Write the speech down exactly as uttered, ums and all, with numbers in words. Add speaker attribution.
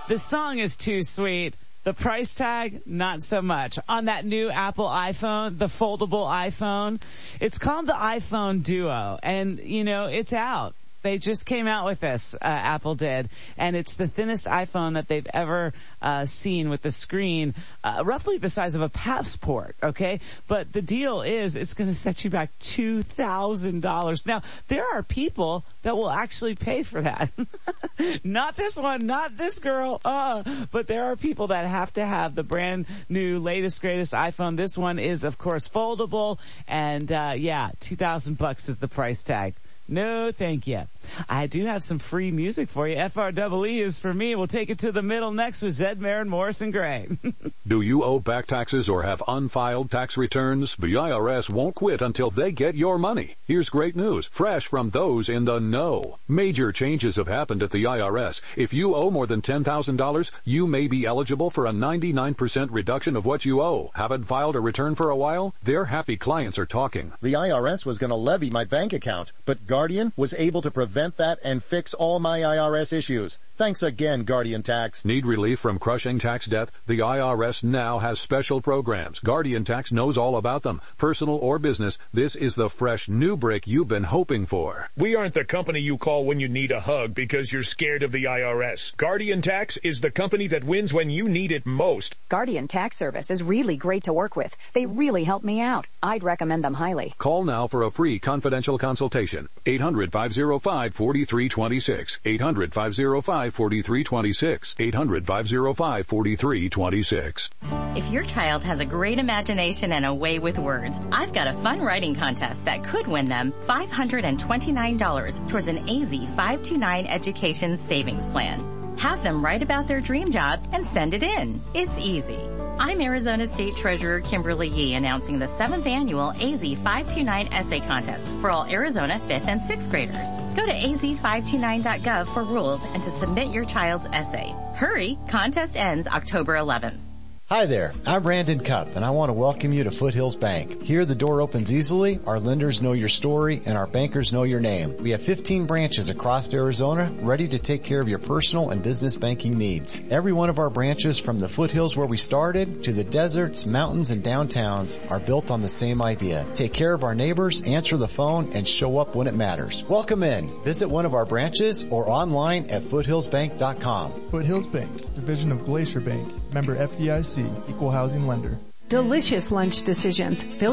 Speaker 1: The song is too sweet. The price tag, not so much. On that new Apple iPhone, the foldable iPhone, it's called the iPhone Duo, and you know, it's out. They just came out with this, uh, Apple did, and it's the thinnest iPhone that they've ever uh seen, with the screen uh, roughly the size of a passport, okay? But the deal is it's going to set you back two thousand dollars. Now, there are people that will actually pay for that. Not this one, not this girl, uh, but there are people that have to have the brand new latest greatest iPhone. This one is, of course, foldable, and uh yeah, two thousand bucks is the price tag. No, thank you. I do have some free music for you. F R E E is for me. We'll take it to the middle next with Zed Marin, Morrison Gray.
Speaker 2: Do you owe back taxes or have unfiled tax returns? The I R S won't quit until they get your money. Here's great news, fresh from those in the know. Major changes have happened at the I R S. If you owe more than ten thousand dollars, you may be eligible for a ninety-nine percent reduction of what you owe. Haven't filed a return for a while? Their happy clients are talking.
Speaker 3: The I R S was going to levy my bank account, but Guardian was able to prevent that and fix all my I R S issues. Thanks again, Guardian Tax.
Speaker 2: Need relief from crushing tax debt? The I R S now has special programs. Guardian Tax knows all about them. Personal or business, this is the fresh new break you've been hoping for.
Speaker 4: We aren't the company you call when you need a hug because you're scared of the I R S. Guardian Tax is the company that wins when you need it most.
Speaker 5: Guardian Tax Service is really great to work with. They really help me out. I'd recommend them highly.
Speaker 2: Call now for a free confidential consultation. eight hundred, five oh five, four three two six. eight hundred, five oh five, four three two six. eight hundred, five oh five, four three two six.
Speaker 6: If your child has a great imagination and a way with words, I've got a fun writing contest that could win them five hundred twenty-nine dollars towards an A Z five two nine education savings plan. Have them write about their dream job and send it in. It's easy. I'm Arizona State Treasurer Kimberly Yee announcing the seventh annual A Z five two nine essay contest for all Arizona fifth and sixth graders. Go to A Z five two nine dot gov for rules and to submit your child's essay. Hurry, contest ends October eleventh.
Speaker 7: Hi there, I'm Brandon Cupp, and I want to welcome you to Foothills Bank. Here the door opens easily, our lenders know your story, and our bankers know your name. We have fifteen branches across Arizona ready to take care of your personal and business banking needs. Every one of our branches, from the foothills where we started to the deserts, mountains, and downtowns, are built on the same idea. Take care of our neighbors, answer the phone, and show up when it matters. Welcome in. Visit one of our branches or online at foothills bank dot com.
Speaker 8: Foothills Bank, division of Glacier Bank, member F D I C, equal housing lender.
Speaker 9: Delicious lunch decisions. Fill